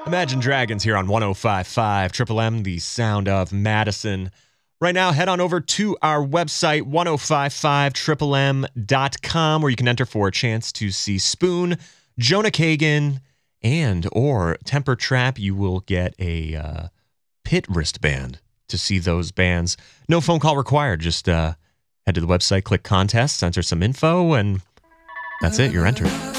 Imagine Dragons here on 105.5 Triple M, the sound of Madison. Right now, head on over to our website, 1055triplem.com, where you can enter for a chance to see Spoon, Jonah Kagan, and or Temper Trap. You will get a pit wristband to see those bands. No phone call required. Just head to the website, click contests, enter some info, and that's it. You're entered.